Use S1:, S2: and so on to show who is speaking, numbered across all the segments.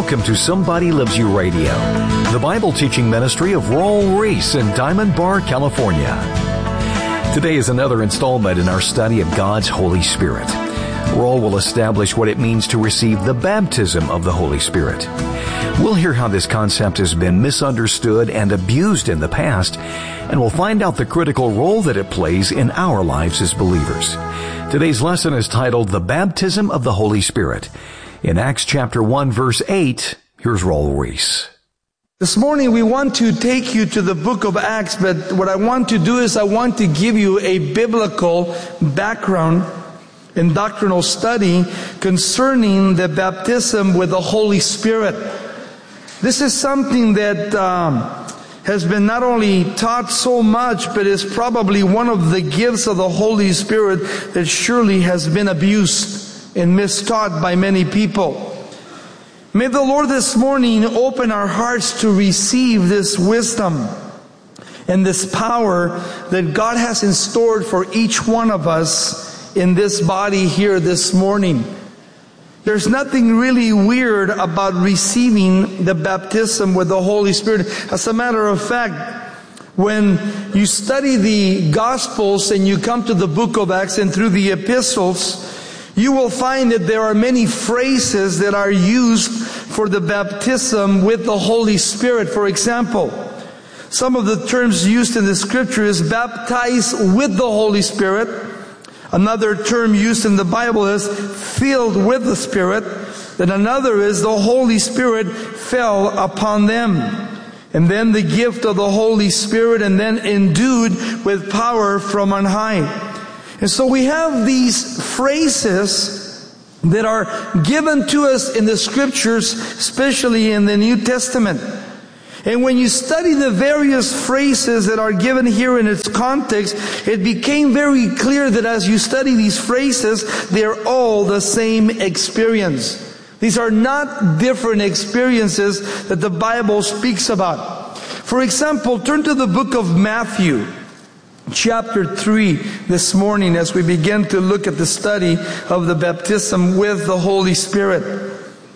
S1: Welcome to Somebody Loves You Radio, the Bible teaching ministry of Raul Ries in Diamond Bar, California. Today is another installment in our study of God's Holy Spirit. Raul will establish what it means to receive the baptism of the Holy Spirit. We'll hear how this concept has been misunderstood and abused in the past, and we'll find out the critical role that it plays in our lives as believers. Today's lesson is titled, The Baptism of the Holy Spirit. In Acts chapter 1, verse 8, here's Raul Ries.
S2: This morning we want to take you to the book of Acts, but what I want to do is I want to give you a biblical background and doctrinal study concerning the baptism with the Holy Spirit. This is something that has been not only taught so much, but is probably one of the gifts of the Holy Spirit that surely has been abused and mistaught by many people. May the Lord this morning open our hearts to receive this wisdom and this power that God has in store for each one of us in this body here this morning. There's nothing really weird about receiving the baptism with the Holy Spirit. As a matter of fact, when you study the Gospels and you come to the book of Acts and through the epistles, you will find that there are many phrases that are used for the baptism with the Holy Spirit. For example, some of the terms used in the scripture is baptized with the Holy Spirit. Another term used in the Bible is filled with the Spirit. Then another is the Holy Spirit fell upon them. And then the gift of the Holy Spirit, and then endued with power from on high. And so we have these phrases that are given to us in the scriptures, especially in the New Testament. And when you study the various phrases that are given here in its context, it became very clear that as you study these phrases, they're all the same experience. These are not different experiences that the Bible speaks about. For example, turn to the book of Matthew, chapter 3 this morning as we begin to look at the study of the baptism with the Holy Spirit.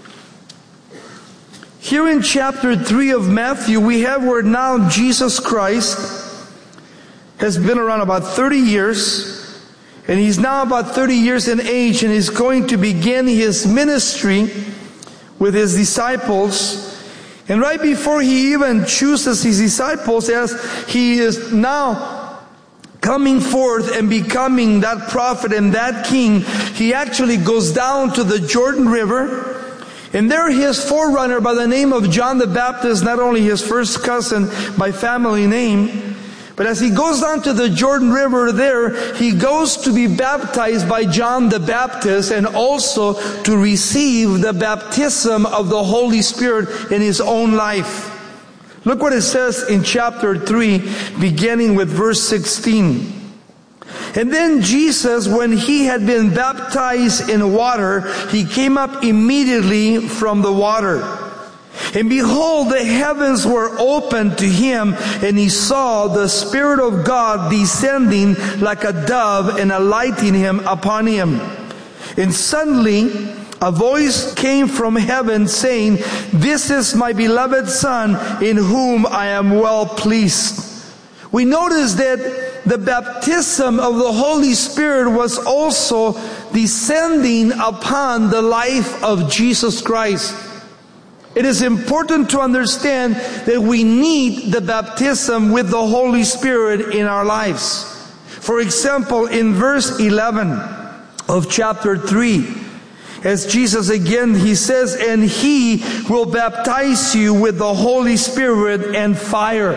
S2: Here in chapter 3 of Matthew, we have where now Jesus Christ has been around about 30 years, and he's now about 30 years in age, and he's going to begin his ministry with his disciples. And right before he even chooses his disciples, as he is now coming forth and becoming that prophet and that king, he actually goes down to the Jordan River. And there his forerunner by the name of John the Baptist, not only his first cousin by family name, but as he goes down to the Jordan River there, he goes to be baptized by John the Baptist and also to receive the baptism of the Holy Spirit in his own life. Look what it says in chapter 3, beginning with verse 16. And then Jesus, when he had been baptized in water, he came up immediately from the water. And behold, the heavens were opened to him, and he saw the Spirit of God descending like a dove and alighting him upon him. And suddenly a voice came from heaven saying, "This is my beloved Son, in whom I am well pleased." We notice that the baptism of the Holy Spirit was also descending upon the life of Jesus Christ. It is important to understand that we need the baptism with the Holy Spirit in our lives. For example, in verse 11 of chapter 3, as Jesus again, he says, "And he will baptize you with the Holy Spirit and fire."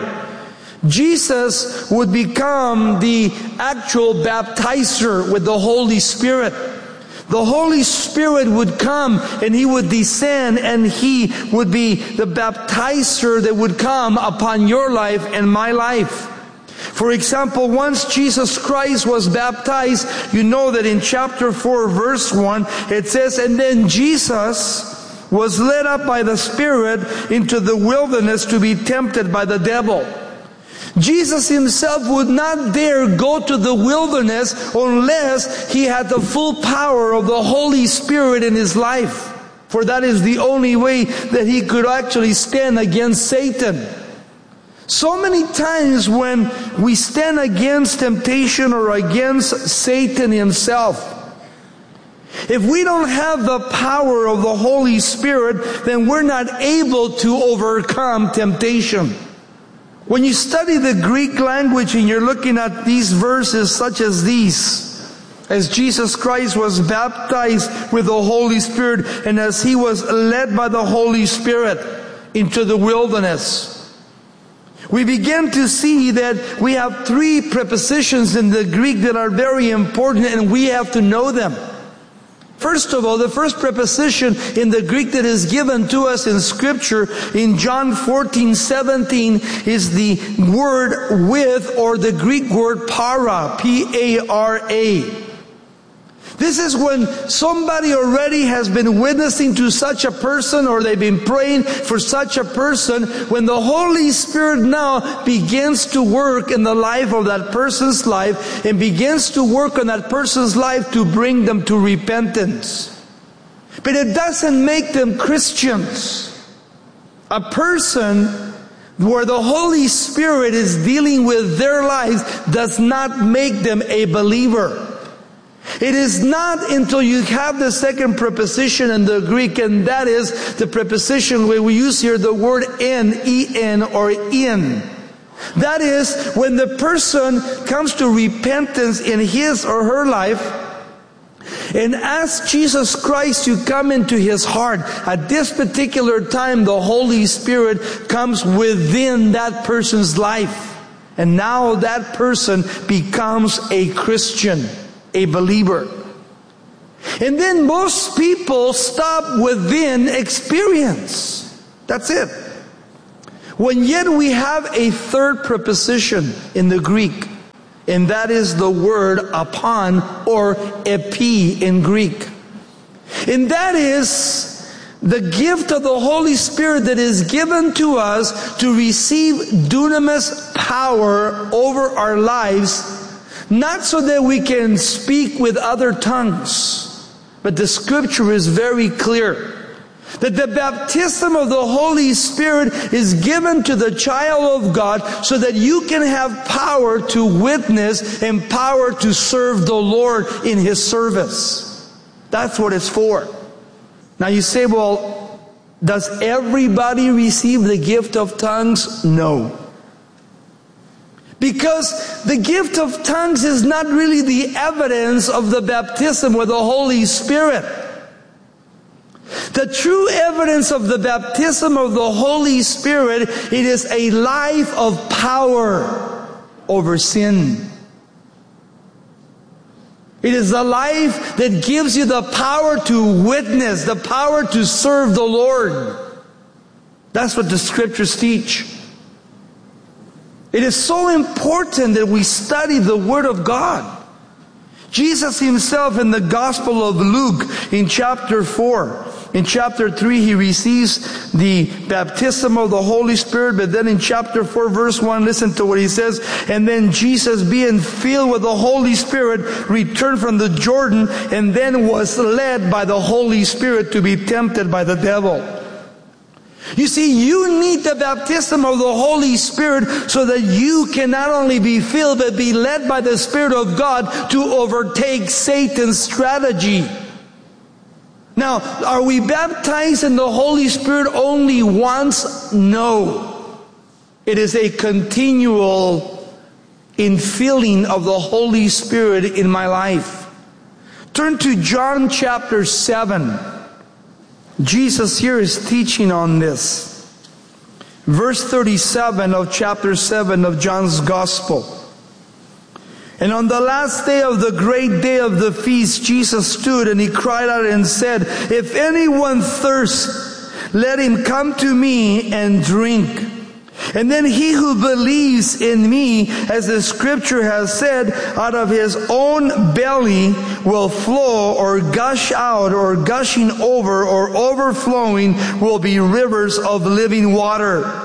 S2: Jesus would become the actual baptizer with the Holy Spirit. The Holy Spirit would come and he would descend, and he would be the baptizer that would come upon your life and my life. For example, once Jesus Christ was baptized, you know that in chapter 4 verse 1, it says, "And then Jesus was led up by the Spirit into the wilderness to be tempted by the devil." Jesus himself would not dare go to the wilderness unless he had the full power of the Holy Spirit in his life. For that is the only way that he could actually stand against Satan. So many times when we stand against temptation or against Satan himself, if we don't have the power of the Holy Spirit, then we're not able to overcome temptation. When you study the Greek language and you're looking at these verses such as these, as Jesus Christ was baptized with the Holy Spirit and as he was led by the Holy Spirit into the wilderness, we begin to see that we have three prepositions in the Greek that are very important and we have to know them. First of all, the first preposition in the Greek that is given to us in Scripture in John 14:17 is the word with, or the Greek word para, P-A-R-A. This is when somebody already has been witnessing to such a person, or they've been praying for such a person, when the Holy Spirit now begins to work in the life of that person's life and begins to work on that person's life to bring them to repentance. But it doesn't make them Christians. A person where the Holy Spirit is dealing with their lives does not make them a believer. It is not until you have the second preposition in the Greek, and that is the preposition where we use here the word en, E-N, or in. That is when the person comes to repentance in his or her life and asks Jesus Christ to come into his heart. At this particular time, the Holy Spirit comes within that person's life. And now that person becomes a Christian, a believer. And then most people stop within experience. That's it. When yet we have a third preposition in the Greek, and that is the word upon, or epi in Greek. And that is the gift of the Holy Spirit that is given to us to receive dunamis power over our lives, not so that we can speak with other tongues, but the Scripture is very clear that the baptism of the Holy Spirit is given to the child of God so that you can have power to witness and power to serve the Lord in His service. That's what it's for. Now you say, well, does everybody receive the gift of tongues? No. Because the gift of tongues is not really the evidence of the baptism with the Holy Spirit. The true evidence of the baptism of the Holy Spirit, it is a life of power over sin. It is a life that gives you the power to witness, the power to serve the Lord. That's what the Scriptures teach. It is so important that we study the Word of God. Jesus Himself in the Gospel of Luke in chapter 4, in chapter 3 He receives the baptism of the Holy Spirit, but then in chapter 4 verse 1, listen to what He says. And then Jesus, being filled with the Holy Spirit, returned from the Jordan, and then was led by the Holy Spirit to be tempted by the devil. You see, you need the baptism of the Holy Spirit so that you can not only be filled, but be led by the Spirit of God to overtake Satan's strategy. Now, are we baptized in the Holy Spirit only once? No. It is a continual infilling of the Holy Spirit in my life. Turn to John chapter 7. Jesus here is teaching on this. Verse 37 of chapter 7 of John's Gospel. And on the last day of the great day of the feast, Jesus stood and He cried out and said, "If anyone thirsts, let him come to me and drink. And then he who believes in me, as the Scripture has said, out of his own belly will flow," or gush out, or gushing over, or overflowing, will be rivers of living water.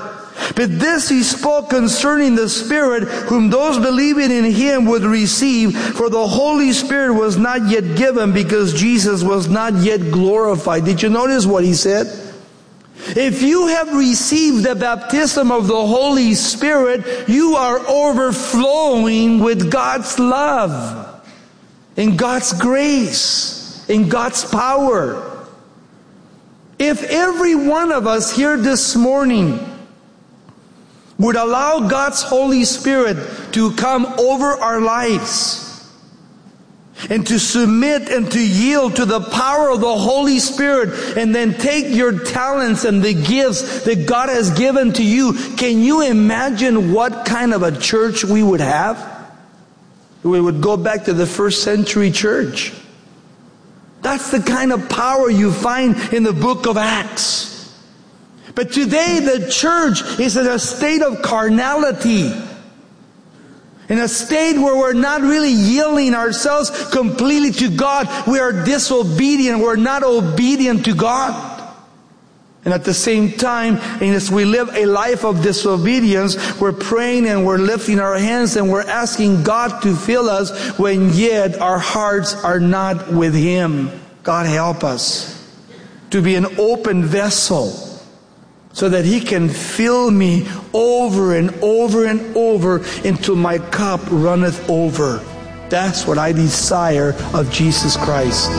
S2: But this he spoke concerning the Spirit, whom those believing in him would receive, for the Holy Spirit was not yet given, because Jesus was not yet glorified. Did you notice what he said? If you have received the baptism of the Holy Spirit, you are overflowing with God's love, in God's grace, in God's power. If every one of us here this morning would allow God's Holy Spirit to come over our lives and to submit and to yield to the power of the Holy Spirit, and then take your talents and the gifts that God has given to you, can you imagine what kind of a church we would have? We would go back to the first century church. That's the kind of power you find in the book of Acts. But today the church is in a state of carnality, in a state where we're not really yielding ourselves completely to God. We are disobedient. We're not obedient to God. And at the same time, and as we live a life of disobedience, we're praying and we're lifting our hands and we're asking God to fill us, when yet our hearts are not with Him. God help us to be an open vessel, so that He can fill me over and over and over until my cup runneth over. That's what I desire of Jesus Christ.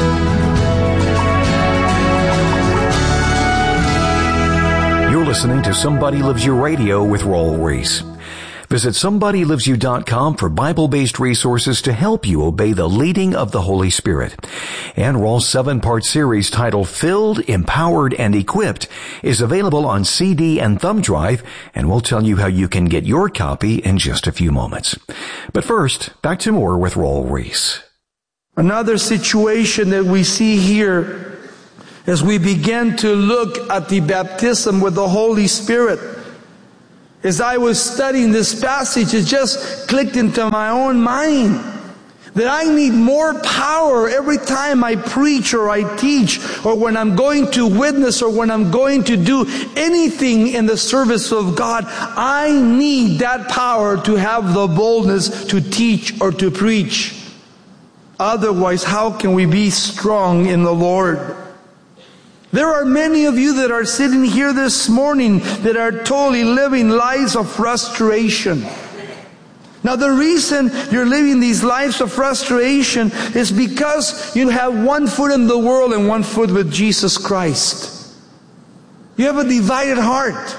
S1: You're listening to Somebody Loves You Radio with Raul Ries. Visit SomebodyLivesYou.com for Bible-based resources to help you obey the leading of the Holy Spirit. And Raul's 7-part series titled Filled, Empowered, and Equipped is available on CD and thumb drive, and we'll tell you how you can get your copy in just a few moments. But first, back to more with Raul Ries.
S2: Another situation that we see here as we begin to look at the baptism with the Holy Spirit. As I was studying this passage, it just clicked into my own mind that I need more power every time I preach or I teach, or when I'm going to witness, or when I'm going to do anything in the service of God. I need that power to have the boldness to teach or to preach. Otherwise, how can we be strong in the Lord? There are many of you that are sitting here this morning that are totally living lives of frustration. Now, the reason you're living these lives of frustration is because you have one foot in the world and one foot with Jesus Christ. You have a divided heart.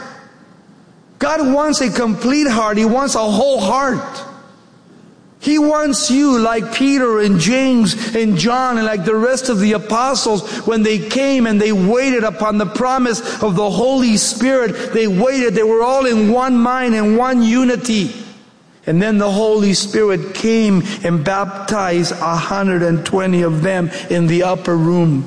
S2: God wants a complete heart. He wants a whole heart. He wants you, like Peter and James and John and like the rest of the apostles, when they came and they waited upon the promise of the Holy Spirit. They waited. They were all in one mind and one unity. And then the Holy Spirit came and baptized 120 of them in the upper room.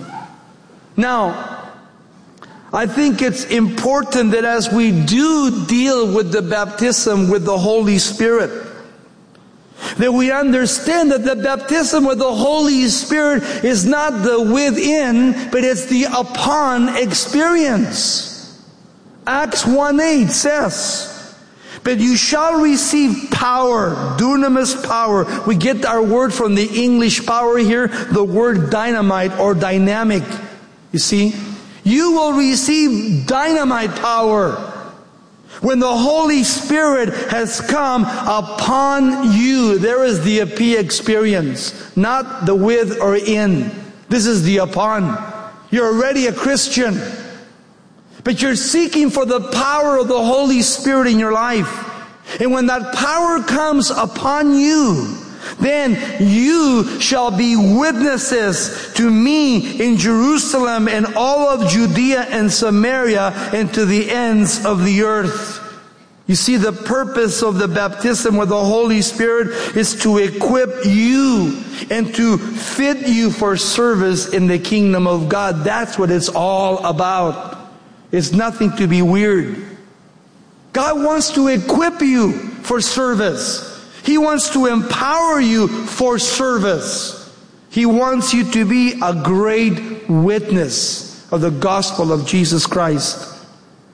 S2: Now, I think it's important that as we do deal with the baptism with the Holy Spirit, that we understand that the baptism with the Holy Spirit is not the within, but it's the upon experience. Acts 1:8 says, "But you shall receive power," dunamis power. We get our word from the English power here, the word dynamite or dynamic. You see? You will receive dynamite power when the Holy Spirit has come upon you. There is the epi experience, not the with or in. This is the upon. You're already a Christian, but you're seeking for the power of the Holy Spirit in your life. And when that power comes upon you, then you shall be witnesses to me in Jerusalem and all of Judea and Samaria and to the ends of the earth. You see, the purpose of the baptism with the Holy Spirit is to equip you and to fit you for service in the kingdom of God. That's what it's all about. It's nothing to be weird. God wants to equip you for service. He wants to empower you for service. He wants you to be a great witness of the gospel of Jesus Christ.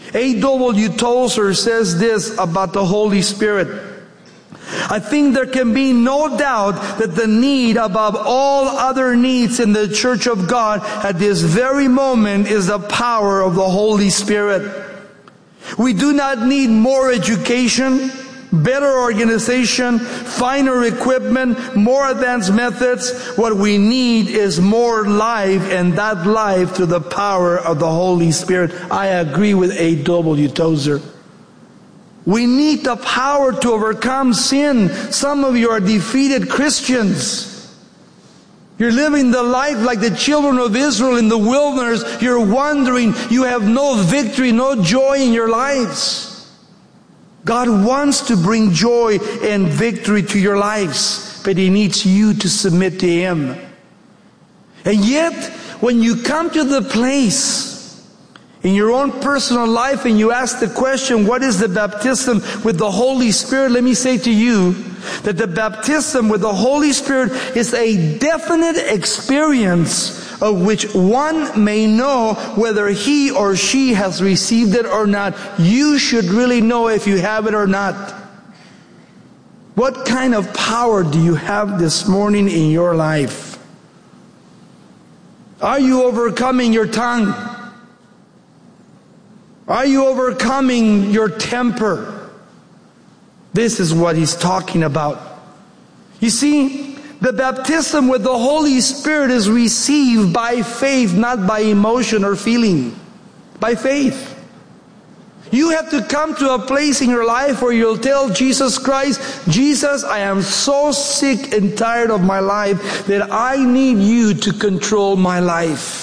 S2: A.W. Tozer says this about the Holy Spirit. I think there can be no doubt that the need above all other needs in the Church of God at this very moment is the power of the Holy Spirit. We do not need more education, better organization, finer equipment, more advanced methods. What we need is more life, and that life through the power of the Holy Spirit. I agree with A.W. Tozer. We need the power to overcome sin. Some of you are defeated Christians. You're living the life like the children of Israel in the wilderness. You're wandering. You have no victory, no joy in your lives. God wants to bring joy and victory to your lives, but He needs you to submit to Him. And yet, when you come to the place in your own personal life and you ask the question, what is the baptism with the Holy Spirit? Let me say to you that the baptism with the Holy Spirit is a definite experience of which one may know whether he or she has received it or not. You should really know if you have it or not. What kind of power do you have this morning in your life? Are you overcoming your tongue? Are you overcoming your temper? This is what he's talking about. You see, the baptism with the Holy Spirit is received by faith, not by emotion or feeling. By faith. You have to come to a place in your life where you'll tell Jesus Christ, Jesus, I am so sick and tired of my life that I need you to control my life.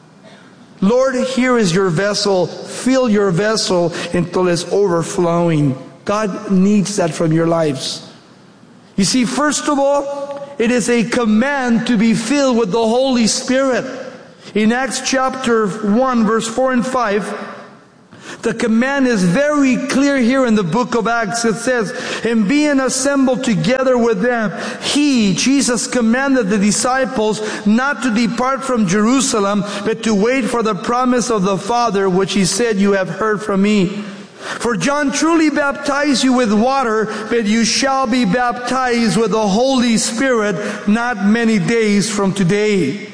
S2: Lord, here is your vessel. Fill your vessel until it's overflowing. God needs that from your lives. You see, first of all, it is a command to be filled with the Holy Spirit. In Acts chapter 1, verse 4 and 5, the command is very clear here in the book of Acts. It says, and being assembled together with them, Jesus commanded the disciples not to depart from Jerusalem, but to wait for the promise of the Father, which He said, you have heard from me. For John truly baptized you with water, but you shall be baptized with the Holy Spirit not many days from today.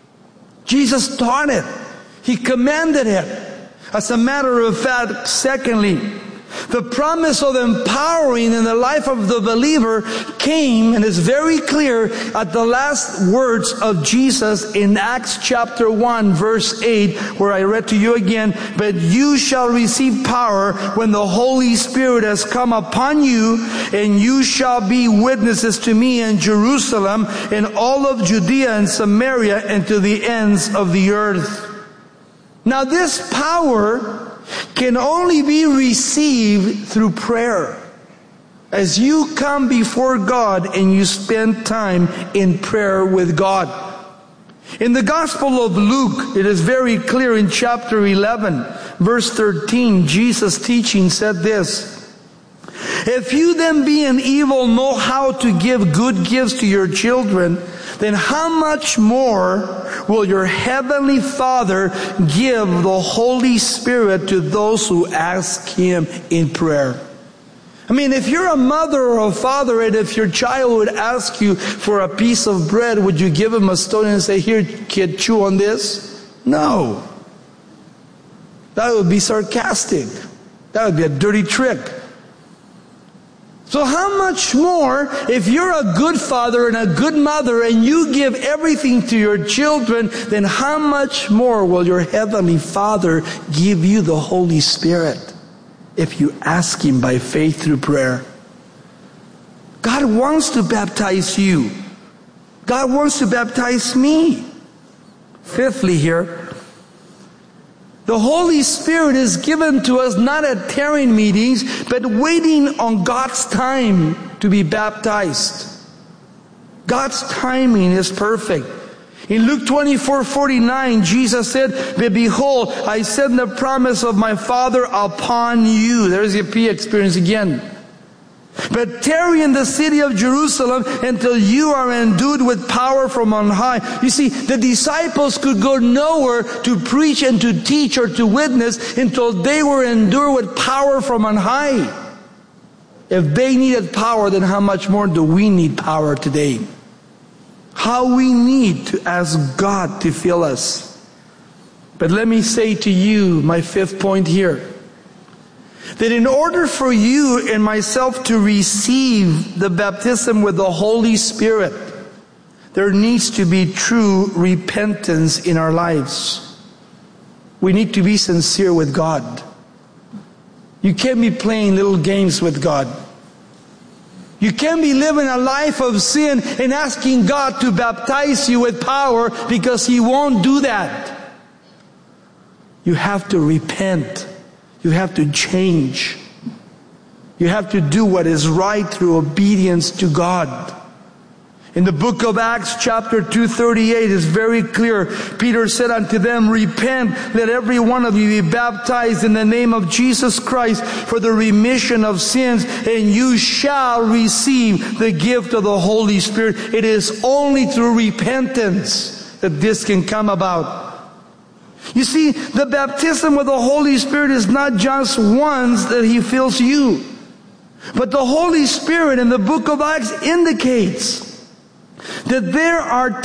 S2: Jesus taught it. He commanded it. As a matter of fact, secondly, the promise of empowering in the life of the believer came and is very clear at the last words of Jesus in Acts chapter 1 verse 8, where I read to you again, but you shall receive power when the Holy Spirit has come upon you, and you shall be witnesses to me in Jerusalem, in all of Judea and Samaria, and to the ends of the earth. Now this power can only be received through prayer. As you come before God and you spend time in prayer with God. In the Gospel of Luke, it is very clear in chapter 11, verse 13, Jesus' teaching said this, if you then being evil know how to give good gifts to your children, then how much more will your heavenly Father give the Holy Spirit to those who ask Him in prayer? I mean, if you're a mother or a father, and if your child would ask you for a piece of bread, would you give him a stone and say, here, kid, chew on this? No. That would be sarcastic. That would be a dirty trick. So how much more if you're a good father and a good mother and you give everything to your children, then how much more will your heavenly Father give you the Holy Spirit if you ask Him by faith through prayer? God wants to baptize you. God wants to baptize me. Fifthly here, the Holy Spirit is given to us not at tearing meetings, but waiting on God's time to be baptized. God's timing is perfect. In Luke 24:49, Jesus said, but behold, I send the promise of my Father upon you. There's the P experience again. But tarry in the city of Jerusalem until you are endued with power from on high. You see, the disciples could go nowhere to preach and to teach or to witness until they were endued with power from on high. If they needed power, then how much more do we need power today? How we need to ask God to fill us. But let me say to you, my fifth point here, that in order for you and myself to receive the baptism with the Holy Spirit, there needs to be true repentance in our lives. We need to be sincere with God. You can't be playing little games with God. You can't be living a life of sin and asking God to baptize you with power, because He won't do that. You have to repent. You have to change. You have to do what is right through obedience to God. In the book of Acts chapter 2:38 is very clear. Peter said unto them, repent, let every one of you be baptized in the name of Jesus Christ for the remission of sins, and you shall receive the gift of the Holy Spirit. It is only through repentance that this can come about. You see, the baptism with the Holy Spirit is not just once that He fills you. But the Holy Spirit in the book of Acts indicates that there are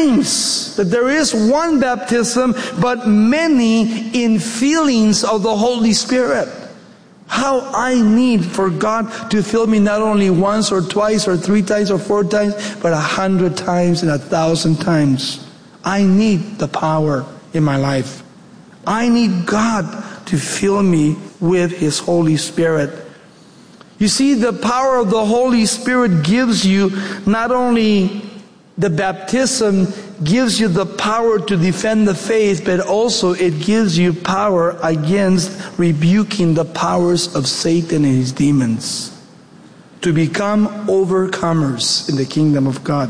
S2: times that there is one baptism, but many infillings of the Holy Spirit. How I need for God to fill me not only once or twice or 3 times or 4 times, but 100 times and 1,000 times. I need the power in my life. I need God to fill me with His Holy Spirit. You see, the power of the Holy Spirit gives you not only the baptism, gives you the power to defend the faith, but also it gives you power against rebuking the powers of Satan and his demons. To become overcomers in the kingdom of God.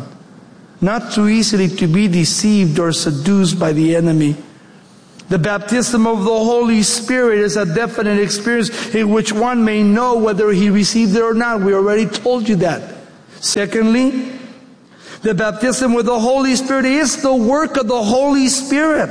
S2: Not too easily to be deceived or seduced by the enemy. The baptism of the Holy Spirit is a definite experience in which one may know whether he received it or not. We already told you that. Secondly, the baptism with the Holy Spirit is the work of the Holy Spirit.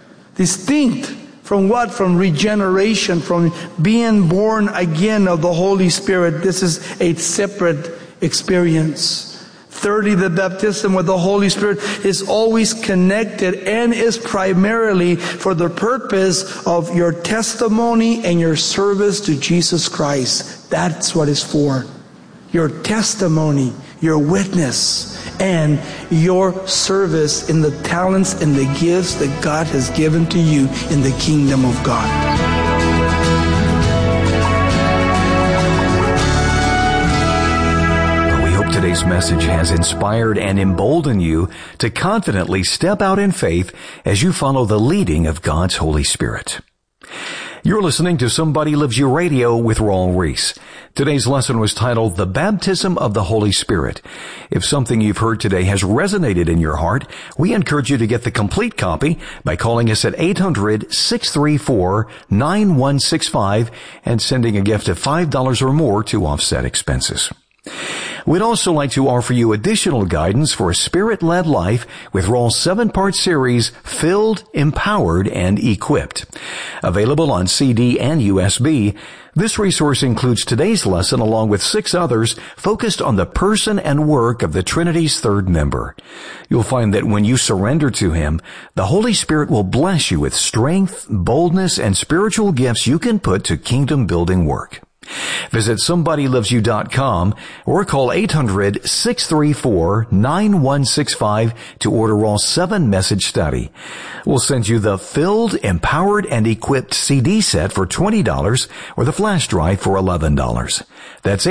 S2: Distinct from what? From regeneration, from being born again of the Holy Spirit. This is a separate experience. Thirdly, the baptism with the Holy Spirit is always connected and is primarily for the purpose of your testimony and your service to Jesus Christ. That's what it's for. Your testimony, your witness, and your service in the talents and the gifts that God has given to you in the kingdom of God.
S1: Today's message has inspired and emboldened you to confidently step out in faith as you follow the leading of God's Holy Spirit. You're listening to Somebody Loves You Radio with Raul Ries. Today's lesson was titled, The Baptism of the Holy Spirit. If something you've heard today has resonated in your heart, we encourage you to get the complete copy by calling us at 800-634-9165 and sending a gift of $5 or more to offset expenses. We'd also like to offer you additional guidance for a Spirit-led life with Raul's 7-part series, Filled, Empowered, and Equipped. Available on CD and USB, this resource includes today's lesson along with 6 others focused on the person and work of the Trinity's third member. You'll find that when you surrender to Him, the Holy Spirit will bless you with strength, boldness, and spiritual gifts you can put to kingdom-building work. Visit SomebodyLovesYou.com or call 800-634-9165 to order Raul's 7-message study. We'll send you the Filled, Empowered, and Equipped CD set for $20 or the flash drive for $11. That's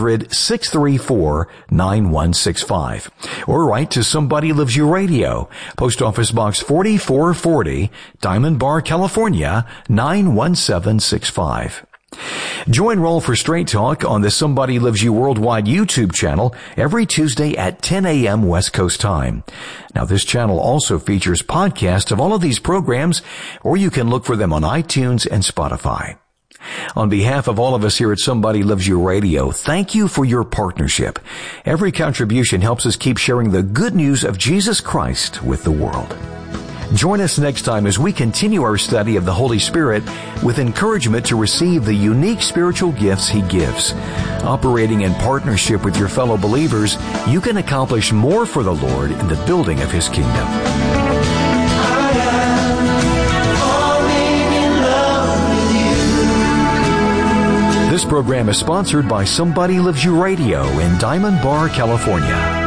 S1: 800-634-9165. Or write to Somebody Loves You Radio, Post Office Box 4440, Diamond Bar, California, 91765. Join Raul for Straight Talk on the Somebody Loves You Worldwide YouTube channel every Tuesday at 10 a.m. West Coast time. Now, this channel also features podcasts of all of these programs, or you can look for them on iTunes and Spotify. On behalf of all of us here at Somebody Loves You Radio, thank you for your partnership. Every contribution helps us keep sharing the good news of Jesus Christ with the world. Join us next time as we continue our study of the Holy Spirit with encouragement to receive the unique spiritual gifts He gives. Operating in partnership with your fellow believers, you can accomplish more for the Lord in the building of His kingdom. This program is sponsored by Somebody Loves You Radio in Diamond Bar, California.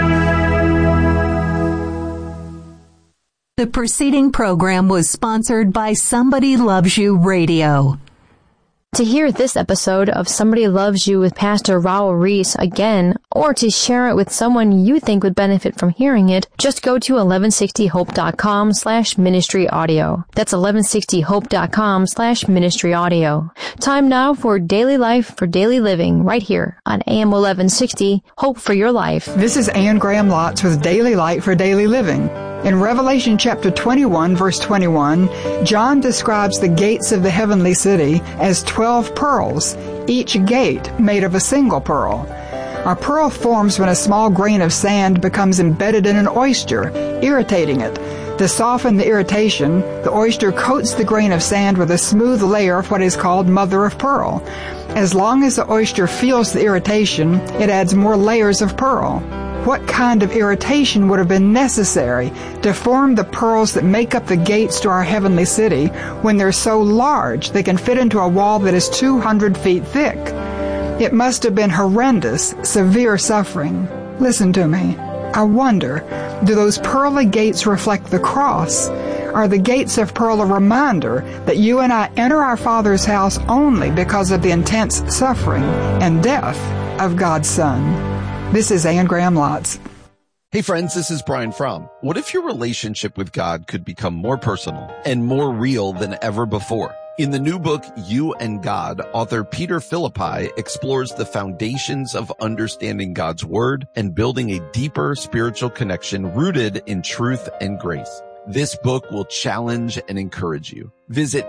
S3: The preceding program was sponsored by Somebody Loves You Radio.
S4: To hear this episode of Somebody Loves You with Pastor Raul Reese again, or to share it with someone you think would benefit from hearing it, just go to 1160hope.com/ministry audio. That's 1160hope.com/ministry audio. Time now for Daily Life for Daily Living right here on AM 1160, Hope for Your Life.
S5: This is Anne Graham Lotz with Daily Light for Daily Living. In Revelation chapter 21, verse 21, John describes the gates of the heavenly city as 12 pearls, each gate made of a single pearl. A pearl forms when a small grain of sand becomes embedded in an oyster, irritating it. To soften the irritation, the oyster coats the grain of sand with a smooth layer of what is called mother of pearl. As long as the oyster feels the irritation, it adds more layers of pearl. What kind of irritation would have been necessary to form the pearls that make up the gates to our heavenly city when they're so large they can fit into a wall that is 200 feet thick? It must have been horrendous, severe suffering. Listen to me. I wonder, do those pearly gates reflect the cross? Are the gates of pearl a reminder that you and I enter our Father's house only because of the intense suffering and death of God's Son? This is Anne Graham Lotz.
S6: Hey friends, this is Brian Fromm. What if your relationship with God could become more personal and more real than ever before? In the new book, You and God, author Peter Philippi explores the foundations of understanding God's Word and building a deeper spiritual connection rooted in truth and grace. This book will challenge and encourage you. Visit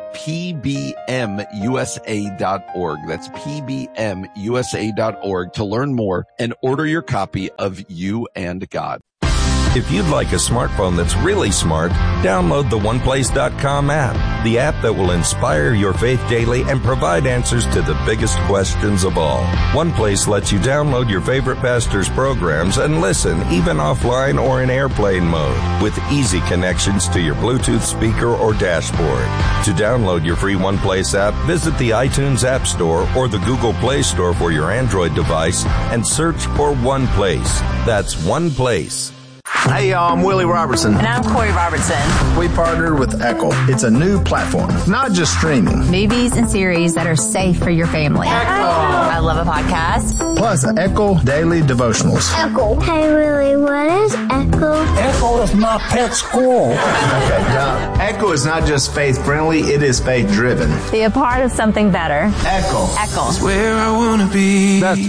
S6: pbmusa.org. That's pbmusa.org to learn more and order your copy of You and God.
S7: If you'd like a smartphone that's really smart, download the OnePlace.com app, the app that will inspire your faith daily and provide answers to the biggest questions of all. OnePlace lets you download your favorite pastor's programs and listen even offline or in airplane mode with easy connections to your Bluetooth speaker or dashboard. To download your free OnePlace app, visit the iTunes App Store or the Google Play Store for your Android device and search for OnePlace. That's OnePlace.
S8: Hey y'all, I'm Willie Robertson.
S9: And I'm Corey Robertson.
S8: We partnered with Echo. It's a new platform, not just streaming.
S9: Movies and series that are safe for your family.
S8: Echo!
S9: I love a podcast.
S8: Plus, Echo Daily Devotionals.
S10: Echo. Hey Willie, what is Echo?
S11: Echo is my pet squirrel.
S8: Okay, John. Echo is not just faith-friendly, it is faith-driven.
S9: Be a part of something better.
S8: Echo.
S9: Echo.
S11: It's where I want to be. That's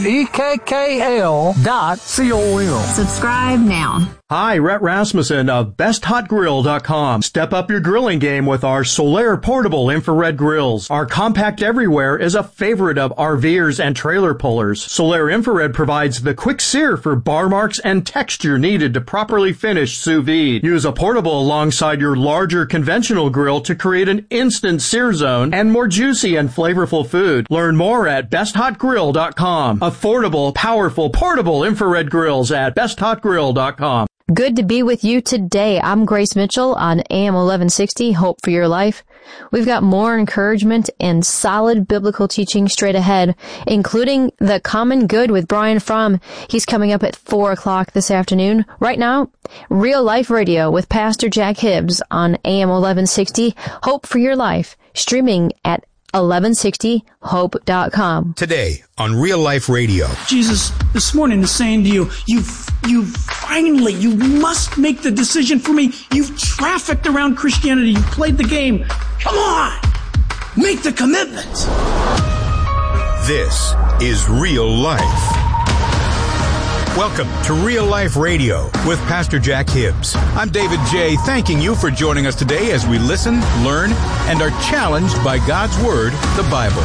S11: EKKL.com.
S9: Subscribe now.
S12: Hi, Rhett Rasmussen of BestHotGrill.com. Step up your grilling game with our Solaire portable infrared grills. Our compact everywhere is a favorite of RVers and trailer pullers. Solaire infrared provides the quick sear for bar marks and texture needed to properly finish sous vide. Use a portable alongside your larger conventional grill to create an instant sear zone and more juicy and flavorful food. Learn more at BestHotGrill.com. Affordable, powerful, portable infrared grills at BestHotGrill.com.
S4: Good to be with you today. I'm Grace Mitchell on AM 1160, Hope for Your Life. We've got more encouragement and solid biblical teaching straight ahead, including The Common Good with Brian Fromm. He's coming up at 4 o'clock this afternoon. Right now, Real Life Radio with Pastor Jack Hibbs on AM 1160, Hope for Your Life, streaming at 1160hope.com.
S13: Today on Real Life Radio.
S11: Jesus this morning is saying to you, you finally, you must make the decision for me. You've trafficked around Christianity. You've played the game. Come on, make the commitment.
S13: This is Real Life. Welcome to Real Life Radio with Pastor Jack Hibbs. I'm David J., thanking you for joining us today as we listen, learn, and are challenged by God's Word, the Bible.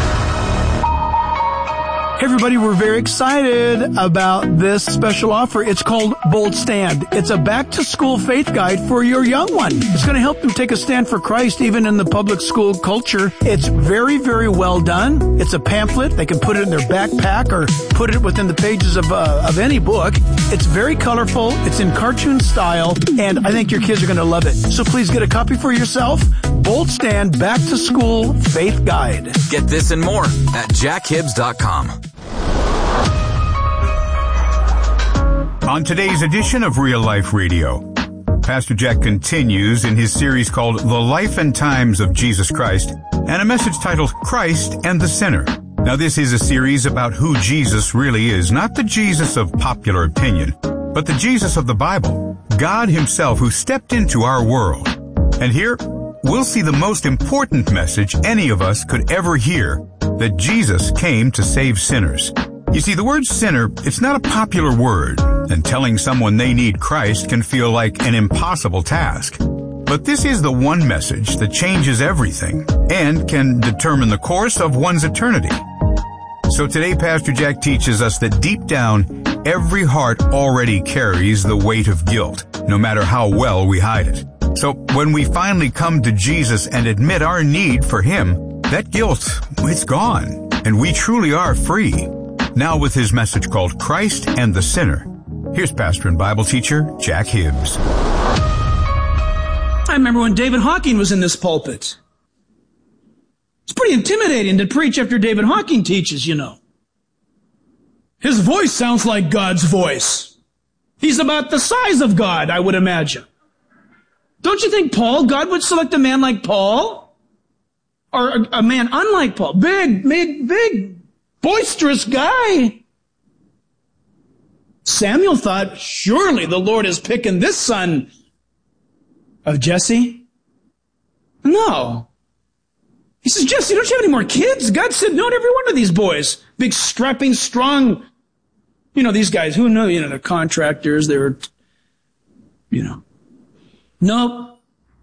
S11: Hey everybody, we're very excited about this special offer. It's called Bold Stand. It's a back-to-school faith guide for your young one. It's going to help them take a stand for Christ even in the public school culture. It's very, very well done. It's a pamphlet. They can put it in their backpack or put it within the pages of any book. It's very colorful. It's in cartoon style, and I think your kids are going to love it. So please get a copy for yourself. Bold Stand Back-to-School Faith Guide.
S14: Get this and more at jackhibbs.com.
S13: On today's edition of Real Life Radio, Pastor Jack continues in his series called The Life and Times of Jesus Christ, and a message titled Christ and the Sinner. Now, this is a series about who Jesus really is, not the Jesus of popular opinion, but the Jesus of the Bible, God Himself who stepped into our world. And here, we'll see the most important message any of us could ever hear, that Jesus came to save sinners. You see, the word sinner, it's not a popular word, and telling someone they need Christ can feel like an impossible task. But this is the one message that changes everything and can determine the course of one's eternity. So today, Pastor Jack teaches us that deep down, every heart already carries the weight of guilt, no matter how well we hide it. So when we finally come to Jesus and admit our need for Him, that guilt, it's gone, and we truly are free. Now with his message called Christ and the Sinner, here's pastor and Bible teacher Jack Hibbs.
S11: I remember when David Hawking was in this pulpit. It's pretty intimidating to preach after David Hawking teaches, you know. His voice sounds like God's voice. He's about the size of God, I would imagine. Don't you think God would select a man like Paul? Or a man unlike Paul? Big, boisterous guy. Samuel thought, surely the Lord is picking this son of Jesse. No. He says, Jesse, don't you have any more kids? God said, no to every one of these boys. Big, strapping, strong, these guys, who know, they're contractors, they're, Nope.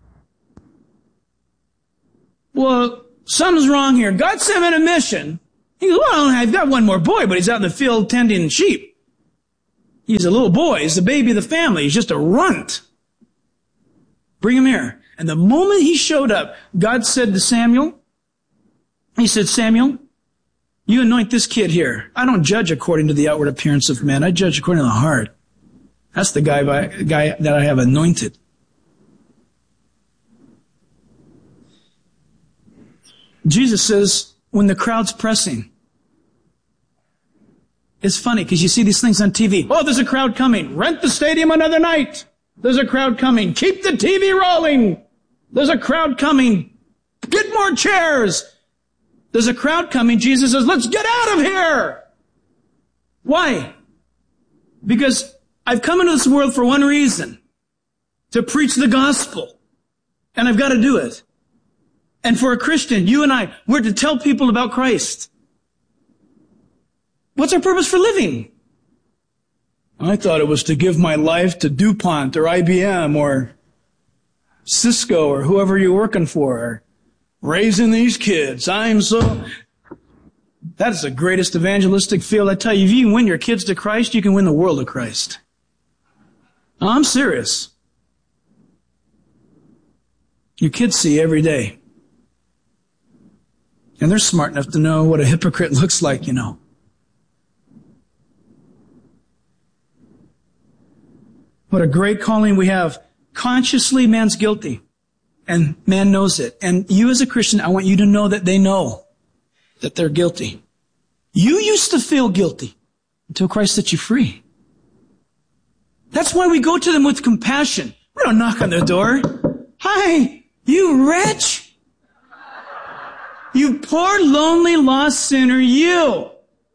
S11: Well, something's wrong here. God sent me on a mission. He goes, well, I've got one more boy, but he's out in the field tending sheep. He's a little boy. He's the baby of the family. He's just a runt. Bring him here. And the moment he showed up, God said to Samuel, He said, Samuel, you anoint this kid here. I don't judge according to the outward appearance of men. I judge according to the heart. That's the guy that I have anointed. Jesus says, when the crowd's pressing, it's funny because you see these things on TV. Oh, there's a crowd coming. Rent the stadium another night. There's a crowd coming. Keep the TV rolling. There's a crowd coming. Get more chairs. There's a crowd coming. Jesus says, let's get out of here. Why? Because I've come into this world for one reason. To preach the gospel. And I've got to do it. And for a Christian, you and I, we're to tell people about Christ. What's our purpose for living? I thought it was to give my life to DuPont or IBM or Cisco or whoever you're working for. Or raising these kids. That's the greatest evangelistic field. I tell you, if you can win your kids to Christ, you can win the world to Christ. I'm serious. Your kids see every day. And they're smart enough to know what a hypocrite looks like, What a great calling we have. Consciously, man's guilty. And man knows it. And you as a Christian, I want you to know that they know that they're guilty. You used to feel guilty until Christ set you free. That's why we go to them with compassion. We don't knock on their door. Hi, you wretch. You poor, lonely, lost sinner, you.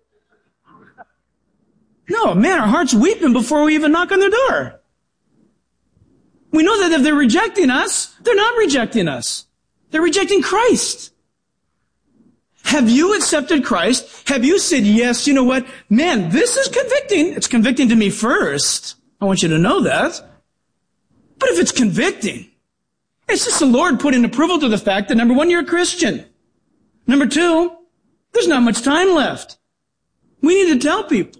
S11: No, man, our heart's weeping before we even knock on their door. We know that if they're rejecting us, they're not rejecting us. They're rejecting Christ. Have you accepted Christ? Have you said, yes, you know what? Man, this is convicting. It's convicting to me first. I want you to know that. But if it's convicting, it's just the Lord putting approval to the fact that, number one, you're a Christian. Number two, there's not much time left. We need to tell people.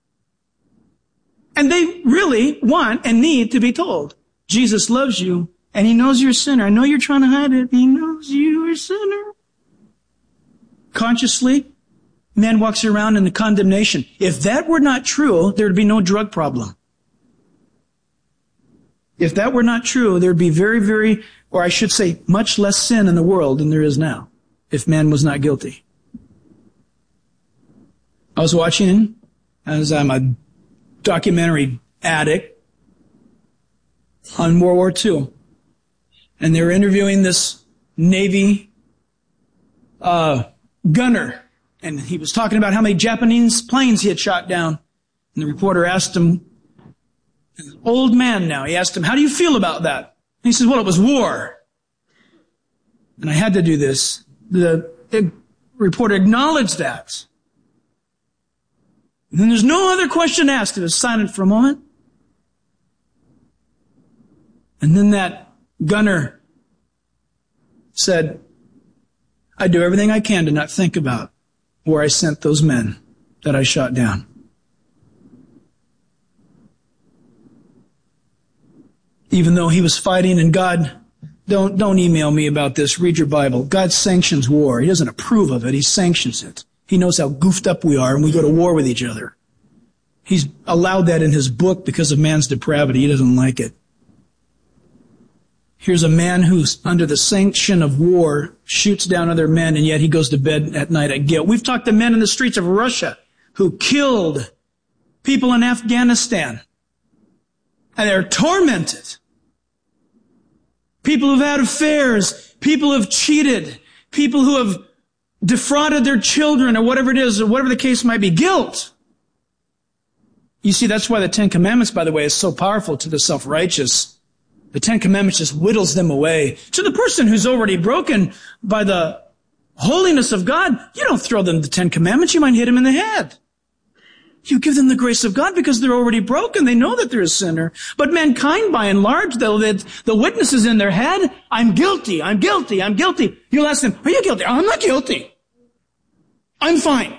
S11: And they really want and need to be told. Jesus loves you, and He knows you're a sinner. I know you're trying to hide it. He knows you're a sinner. Consciously, man walks around in the condemnation. If that were not true, there would be no drug problem. If that were not true, there would be or I should say, much less sin in the world than there is now, if man was not guilty. I was watching, as I'm a documentary addict, on World War II. And they were interviewing this Navy gunner. And he was talking about how many Japanese planes he had shot down. And the reporter asked him, an old man now, he asked him, how do you feel about that? And he says, well, it was war. And I had to do this. The reporter acknowledged that. And then there's no other question asked. It was silent for a moment. And then that gunner said, I do everything I can to not think about where I sent those men that I shot down. Even though he was fighting, and God, don't email me about this, read your Bible. God sanctions war. He doesn't approve of it. He sanctions it. He knows how goofed up we are and we go to war with each other. He's allowed that in His book because of man's depravity. He doesn't like it. Here's a man who's under the sanction of war, shoots down other men, and yet he goes to bed at night at guilt. We've talked to men in the streets of Russia who killed people in Afghanistan. And they're tormented. People who've had affairs, people who have cheated, people who have defrauded their children, or whatever it is, or whatever the case might be. Guilt. You see, that's why the Ten Commandments, by the way, is so powerful to the self-righteous. The Ten Commandments just whittles them away. To the person who's already broken by the holiness of God, you don't throw them the Ten Commandments, you might hit them in the head. You give them the grace of God because they're already broken. They know that they're a sinner. But mankind, by and large, the witness is in their head. I'm guilty. I'm guilty. I'm guilty. You'll ask them, are you guilty? I'm not guilty. I'm fine.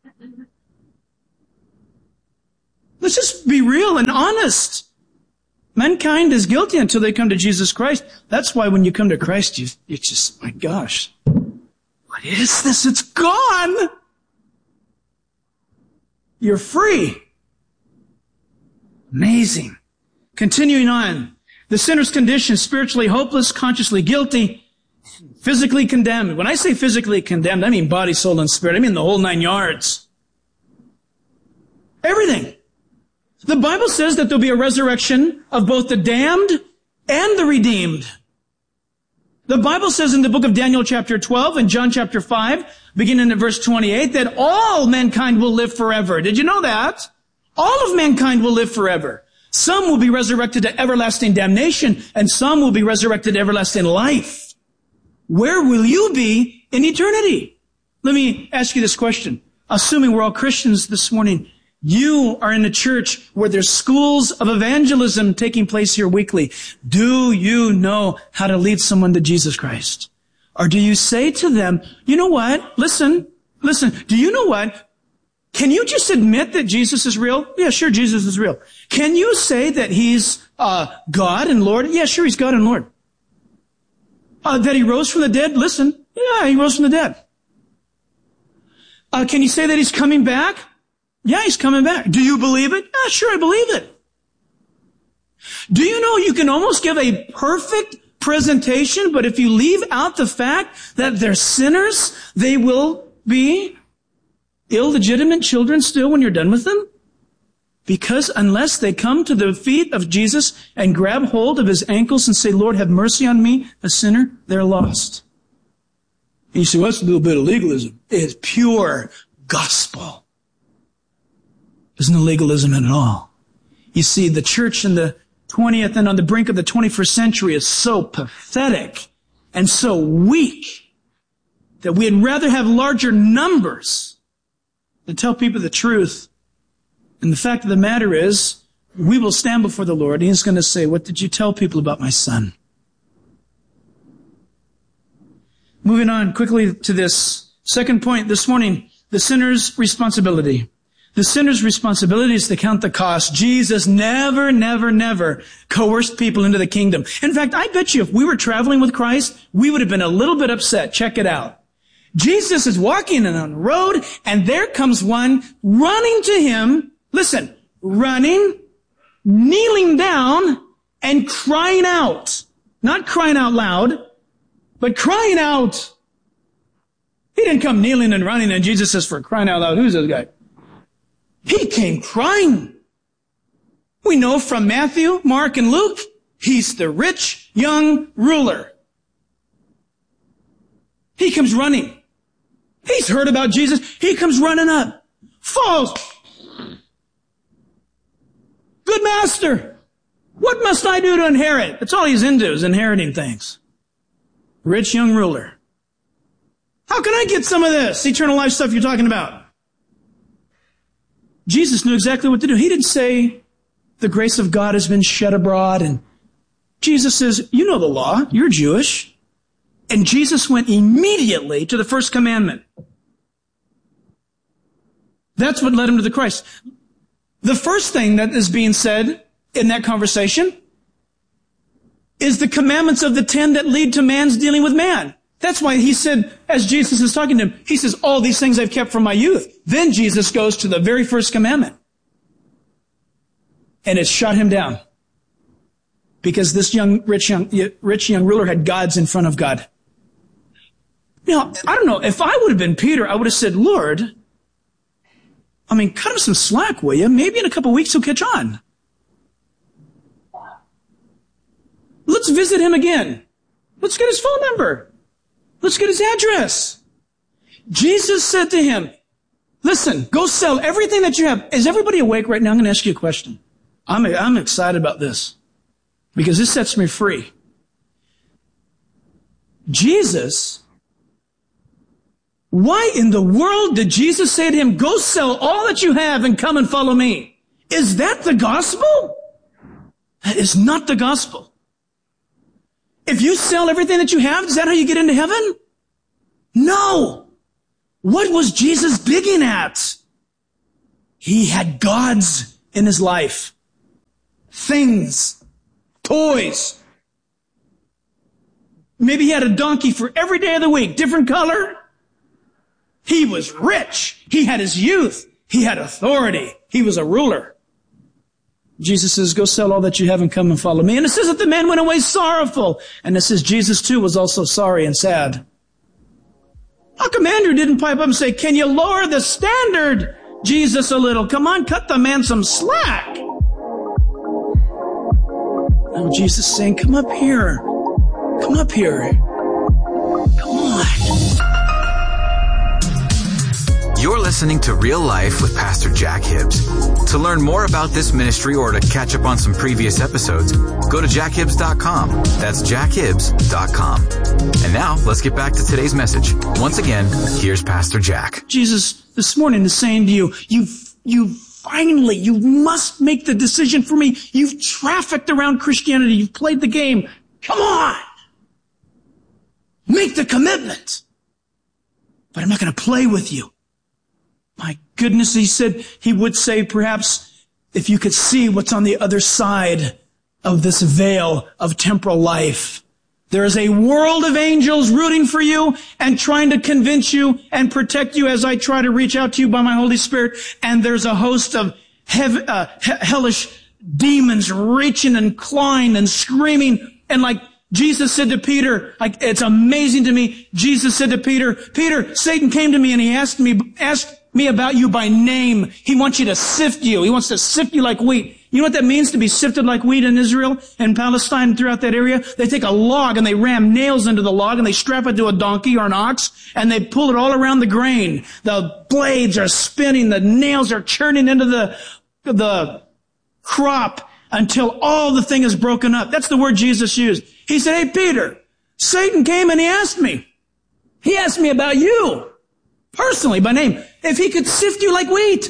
S11: Let's just be real and honest. Mankind is guilty until they come to Jesus Christ. That's why when you come to Christ, you just, my gosh, what is this? It's gone. You're free. Amazing. Continuing on. The sinner's condition, spiritually hopeless, consciously guilty, physically condemned. When I say physically condemned, I mean body, soul, and spirit. I mean the whole 9 yards. Everything. The Bible says that there'll be a resurrection of both the damned and the redeemed. The Bible says in the book of Daniel chapter 12 and John chapter 5, beginning at verse 28, that all mankind will live forever. Did you know that? All of mankind will live forever. Some will be resurrected to everlasting damnation, and some will be resurrected to everlasting life. Where will you be in eternity? Let me ask you this question. Assuming we're all Christians this morning, you are in a church where there's schools of evangelism taking place here weekly. Do you know how to lead someone to Jesus Christ? Or do you say to them, you know what? Listen, do you know what? Can you just admit that Jesus is real? Yeah, sure, Jesus is real. Can you say that He's God and Lord? Yeah, sure, He's God and Lord. That He rose from the dead? Listen, yeah, He rose from the dead. Can you say that He's coming back? Yeah, He's coming back. Do you believe it? Yeah, sure, I believe it. Do you know you can almost give a perfect presentation, but if you leave out the fact that they're sinners, they will be illegitimate children still when you're done with them? Because unless they come to the feet of Jesus and grab hold of His ankles and say, Lord, have mercy on me, a sinner, they're lost. And you say, well, that's a little bit of legalism. It's pure gospel. There's no legalism in it all. You see, the church in the 20th and on the brink of the 21st century is so pathetic and so weak that we'd rather have larger numbers than tell people the truth. And the fact of the matter is, we will stand before the Lord, and He's going to say, what did you tell people about my son? Moving on quickly to this second point this morning, the sinner's responsibility. The sinner's responsibility is to count the cost. Jesus never, never, never coerced people into the kingdom. In fact, I bet you if we were traveling with Christ, we would have been a little bit upset. Check it out. Jesus is walking on the road, and there comes one running to Him. Listen, running, kneeling down, and crying out. Not crying out loud, but crying out. He didn't come kneeling and running, and Jesus says, for crying out loud, who's this guy? He came crying. We know from Matthew, Mark, and Luke, he's the rich young ruler. He comes running. He's heard about Jesus. He comes running up. Falls. Good master, what must I do to inherit? That's all he's into, is inheriting things. Rich young ruler. How can I get some of this eternal life stuff you're talking about? Jesus knew exactly what to do. He didn't say, the grace of God has been shed abroad. And Jesus says, you know the law. You're Jewish. And Jesus went immediately to the first commandment. That's what led him to the Christ. The first thing that is being said in that conversation is the commandments of the 10 that lead to man's dealing with man. That's why he said, as Jesus is talking to him, he says, all these things I've kept from my youth. Then Jesus goes to the very first commandment. And it shut him down. Because this rich young ruler had gods in front of God. Now, I don't know, if I would have been Peter, I would have said, Lord, cut him some slack, will you? Maybe in a couple of weeks he'll catch on. Let's visit him again. Let's get his phone number. Let's get his address. Jesus said to him, listen, go sell everything that you have. Is everybody awake right now? I'm going to ask you a question. I'm excited about this because this sets me free. Jesus, why in the world did Jesus say to him, go sell all that you have and come and follow me? Is that the gospel? That is not the gospel. If you sell everything that you have, is that how you get into heaven? No. What was Jesus digging at? He had gods in his life. Things. Toys. Maybe he had a donkey for every day of the week, different color. He was rich. He had his youth. He had authority. He was a ruler. Jesus says, go sell all that you have and come and follow me. And it says that the man went away sorrowful. And it says Jesus too was also sorry and sad. How come Andrew didn't pipe up and say, can you lower the standard, Jesus, a little? Come on, cut the man some slack. No, Jesus is saying, come up here. Come up here. Come on.
S14: You're listening to Real Life with Pastor Jack Hibbs. To learn more about this ministry or to catch up on some previous episodes, go to jackhibbs.com. That's jackhibbs.com. And now, let's get back to today's message. Once again, here's Pastor Jack.
S11: Jesus this morning is saying to you, you must make the decision for me. You've trafficked around Christianity. You've played the game. Come on. Make the commitment. But I'm not going to play with you. My goodness, he would say, perhaps, if you could see what's on the other side of this veil of temporal life. There is a world of angels rooting for you and trying to convince you and protect you as I try to reach out to you by my Holy Spirit. And there's a host of hellish demons reaching and clawing and screaming. And like Jesus said to Peter, it's amazing to me. Jesus said to Peter, Satan came to me and he asked me about you by name. He wants you to sift you. He wants to sift you like wheat. You know what that means to be sifted like wheat in Israel and Palestine and throughout that area? They take a log and they ram nails into the log and they strap it to a donkey or an ox and they pull it all around the grain. The blades are spinning. The nails are churning into the crop until all the thing is broken up. That's the word Jesus used. He said, hey, Peter, Satan came and he asked me asked me about you, personally, by name, if he could sift you like wheat.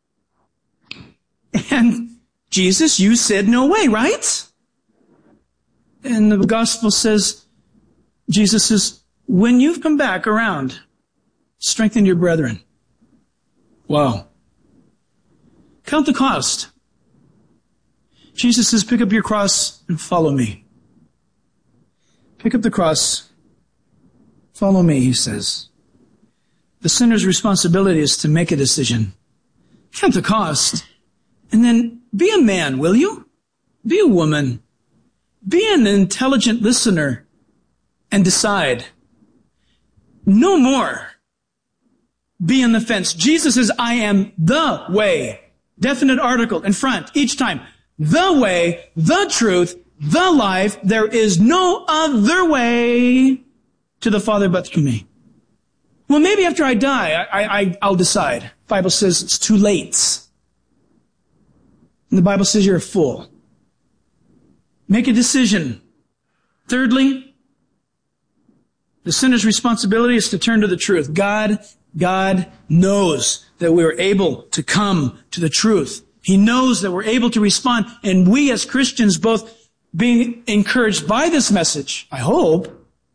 S11: And Jesus, you said no way, right? And the gospel says, Jesus says, when you've come back around, strengthen your brethren. Wow. Count the cost. Jesus says, pick up your cross and follow me. Pick up the cross. Follow me, he says. The sinner's responsibility is to make a decision. Count the cost. And then be a man, will you? Be a woman. Be an intelligent listener and decide. No more. Be on the fence. Jesus says, I am the way. Definite article in front each time. The way, the truth, the life. There is no other way to the Father but through me. Well, maybe after I die, I'll decide. The Bible says it's too late. And the Bible says you're a fool. Make a decision. Thirdly, the sinner's responsibility is to turn to the truth. God knows that we are able to come to the truth. He knows that we're able to respond. And we as Christians, both being encouraged by this message, I hope,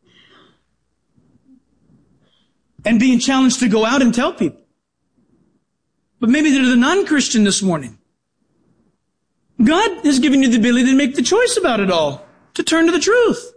S11: and being challenged to go out and tell people. But maybe they're the non-Christian this morning. God has given you the ability to make the choice about it all, to turn to the truth.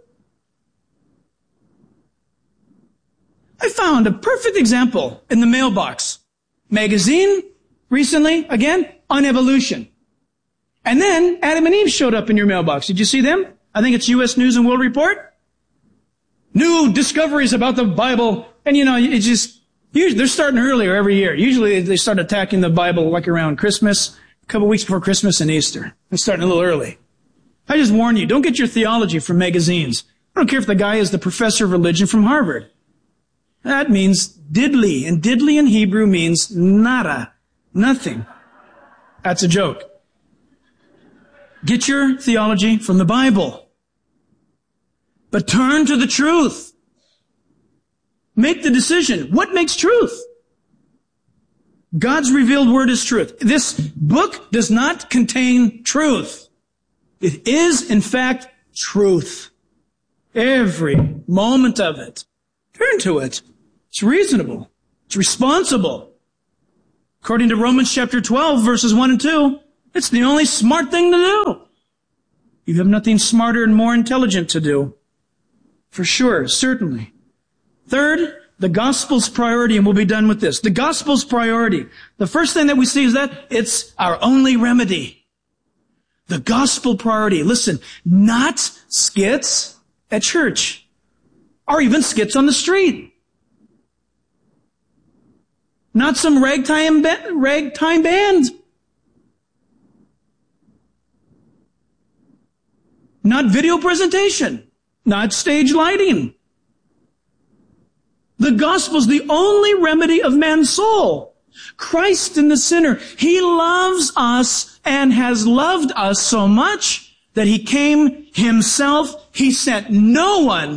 S11: I found a perfect example in the mailbox. Magazine, recently, again, on evolution. And then Adam and Eve showed up in your mailbox. Did you see them? I think it's U.S. News and World Report. New discoveries about the Bible. And it's just, they're starting earlier every year. Usually they start attacking the Bible like around Christmas, a couple weeks before Christmas and Easter. They're starting a little early. I just warn you, don't get your theology from magazines. I don't care if the guy is the professor of religion from Harvard. That means diddly, and diddly in Hebrew means nada, nothing. That's a joke. Get your theology from the Bible. But turn to the truth. Make the decision. What makes truth? God's revealed word is truth. This book does not contain truth. It is, in fact, truth. Every moment of it. Turn to it. It's reasonable. It's responsible. According to Romans chapter 12, verses 1 and 2, it's the only smart thing to do. You have nothing smarter and more intelligent to do. For sure, certainly. Third, the gospel's priority, and we'll be done with this. The gospel's priority. The first thing that we see is that it's our only remedy. The gospel priority. Listen, not skits at church, or even skits on the street. Not some ragtime band. Not video presentation. Not stage lighting. The gospel's the only remedy of man's soul. Christ in the sinner. He loves us and has loved us so much that he came himself. He sent no one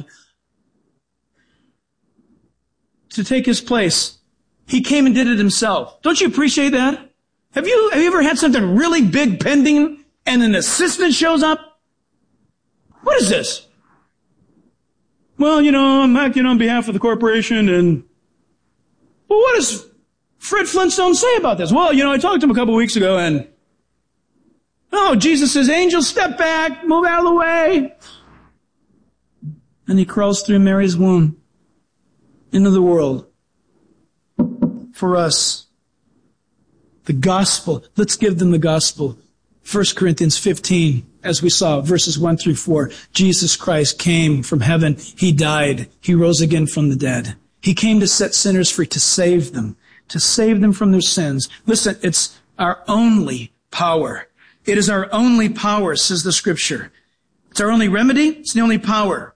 S11: to take his place. He came and did it himself. Don't you appreciate that? Have you ever had something really big pending and an assistant shows up? What is this? Well, I'm acting on behalf of the corporation and, well, what does Fred Flintstone say about this? Well, I talked to him a couple weeks ago and, Jesus says, angels, step back, move out of the way. And he crawls through Mary's womb into the world. For us, the gospel. Let's give them the gospel. 1 Corinthians 15, as we saw, verses 1 through 4. Jesus Christ came from heaven. He died. He rose again from the dead. He came to set sinners free, to save them from their sins. Listen, it's our only power. It is our only power, says the Scripture. It's our only remedy. It's the only power.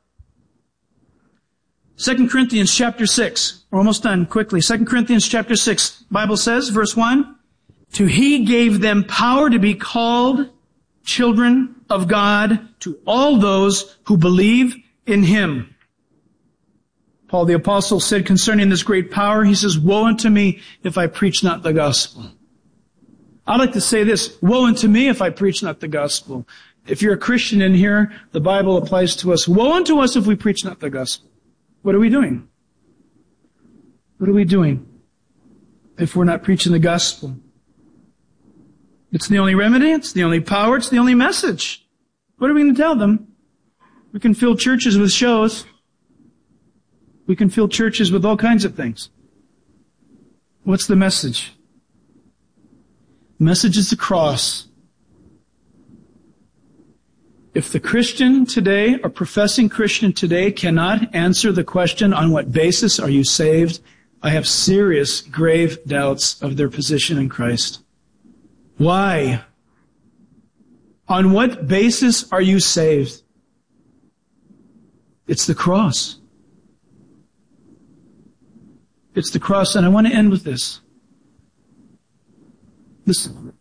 S11: 2 Corinthians chapter 6. We're almost done quickly. 2 Corinthians chapter 6. Bible says, verse 1, "To he gave them power to be called children of God to all those who believe in him." Paul the Apostle said concerning this great power, he says, woe unto me if I preach not the gospel. I'd like to say this, woe unto me if I preach not the gospel. If you're a Christian in here, the Bible applies to us. Woe unto us if we preach not the gospel. What are we doing? What are we doing if we're not preaching the gospel? It's the only remedy, it's the only power, it's the only message. What are we going to tell them? We can fill churches with shows. We can fill churches with all kinds of things. What's the message? The message is the cross. If the Christian today, or professing Christian today, cannot answer the question, on what basis are you saved? I have serious, grave doubts of their position in Christ. Why? On what basis are you saved? It's the cross. It's the cross, and I want to end with this. Listen.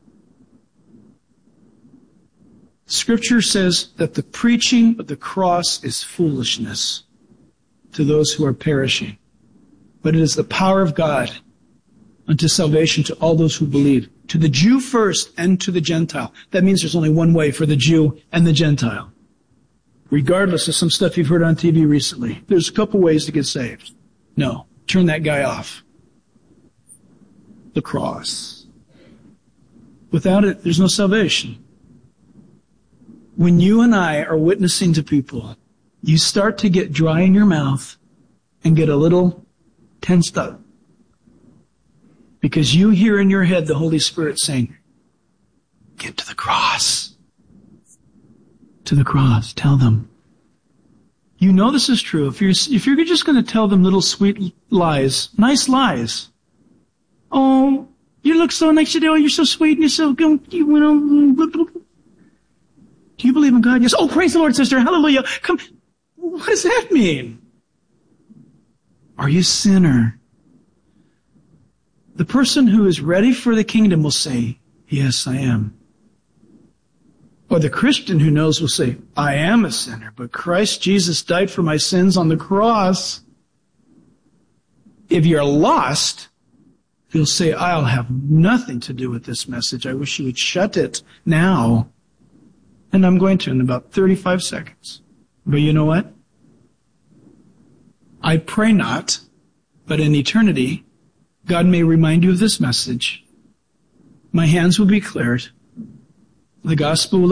S11: Scripture says that the preaching of the cross is foolishness to those who are perishing. But it is the power of God unto salvation to all those who believe. To the Jew first and to the Gentile. That means there's only one way for the Jew and the Gentile. Regardless of some stuff you've heard on TV recently. There's a couple ways to get saved. No. Turn that guy off. The cross. Without it, there's no salvation. When you and I are witnessing to people, you start to get dry in your mouth and get a little tensed up. Because you hear in your head the Holy Spirit saying, get to the cross. To the cross. Tell them. You know this is true. If you're just going to tell them little sweet lies, nice lies. Oh, you look so nice today. Oh, you're so sweet and you're so good. Do you believe in God? Yes. Oh, praise the Lord, sister. Hallelujah. Come. What does that mean? Are you a sinner? The person who is ready for the kingdom will say, yes, I am. Or the Christian who knows will say, I am a sinner, but Christ Jesus died for my sins on the cross. If you're lost, you'll say, I'll have nothing to do with this message. I wish you would shut it now. And I'm going to in about 35 seconds. But you know what? I pray not, but in eternity, God may remind you of this message. My hands will be cleared. The gospel will